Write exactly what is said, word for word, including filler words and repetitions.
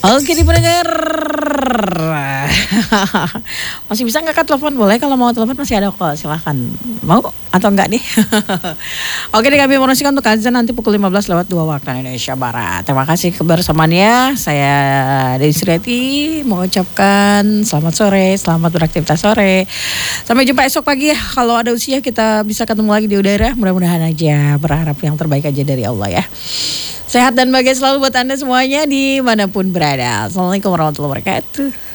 Oke, di pendengar. Masih bisa nggak Kak telepon? Boleh, kalau mau telepon masih ada kok, silahkan. Mau atau enggak nih? Oke deh, kami informasikan untuk azan nanti pukul lima belas lewat dua waktu Indonesia Barat. Terima kasih kebersamaannya. Saya Dewi Suryati mengucapkan selamat sore, selamat beraktivitas sore. Sampai jumpa esok pagi ya. Kalau ada usia kita bisa ketemu lagi di udara. Mudah-mudahan aja, berharap yang terbaik aja dari Allah ya. Sehat dan bahagia selalu buat Anda semuanya dimanapun berada. Assalamualaikum warahmatullahi wabarakatuh.